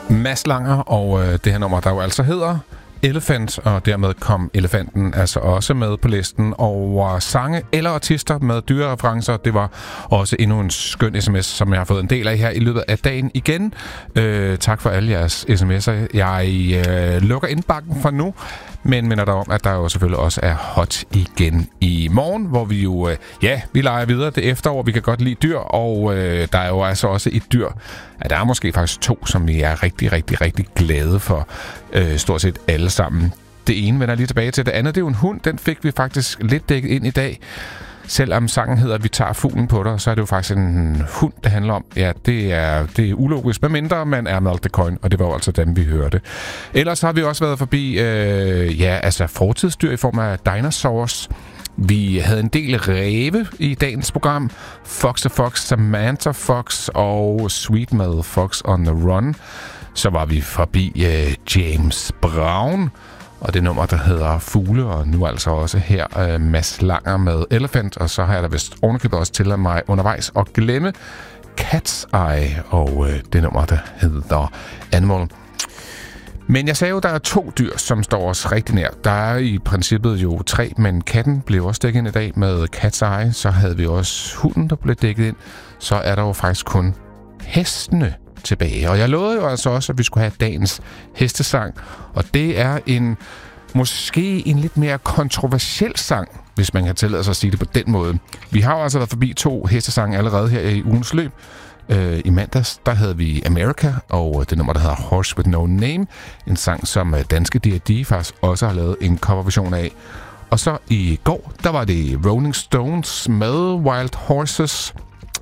Mads Langer, og det her nummer, der jo altså hedder Elephant, og dermed kom elefanten altså også med på listen over sange eller artister med dyrereferencer. Det var også endnu en skøn sms, som jeg har fået en del af her i løbet af dagen igen. Tak for alle jeres sms'er. Jeg lukker indbakken for nu, men minder dig om, at der jo selvfølgelig også er hot igen i morgen, hvor vi jo, vi leger videre det efterår. Vi kan godt lide dyr, og der er jo altså også et dyr. Ja, der er måske faktisk 2, som vi er rigtig, rigtig, rigtig glade for. Stort set alle sammen. Det ene vender lige tilbage til. Det andet, det er jo en hund. Den fik vi faktisk lidt dækket ind i dag. Selvom sangen hedder Vi tager fuglen på dig, så er det jo faktisk en hund, det handler om. Ja, det er ulogisk, med mindre man er Malk the Coin, og det var jo altså dem, vi hørte. Ellers har vi også været forbi fortidsdyr i form af dinosaurs. Vi havde en del ræve i dagens program. Fox the Fox, Samantha Fox og Sweet Mother Fox on the Run. Så var vi forbi James Brown og det nummer, der hedder Fugle, og nu altså også her Mads Langer med Elephant, og så har jeg da vist ovenikøbet også til mig undervejs at glemme Cat's Eye og det nummer, der hedder Animal. Men jeg sagde jo, der er 2 dyr, som står os rigtig nær. Der er i princippet jo 3, men katten blev også dækket ind i dag med Cat's Eye. Så havde vi også hunden, der blev dækket ind. Så er der jo faktisk kun hestene tilbage. Og jeg lovede jo altså også, at vi skulle have dagens hestesang. Og det er måske en lidt mere kontroversiel sang, hvis man kan tillade sig at sige det på den måde. Vi har jo altså været forbi 2 hestesange allerede her i ugens løb. I mandags, der havde vi America, og det nummer, der hedder Horse With No Name. En sang, som danske D&D faktisk også har lavet en coverversion af. Og så i går, der var det Rolling Stones med Wild Horses.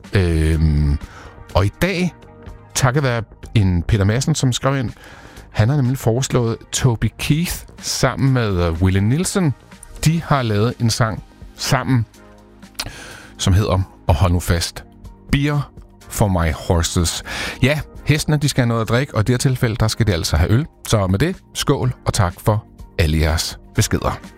Og i dag, takket være en Peter Madsen, som skrev ind, han har nemlig foreslået Toby Keith sammen med Willie Nelson. De har lavet en sang sammen, som hedder, og hold nu fast, Beer for my horses. Ja, hestene, de skal have noget at drikke, og i det her tilfælde, der skal de altså have øl. Så med det, skål og tak for alle jeres beskeder.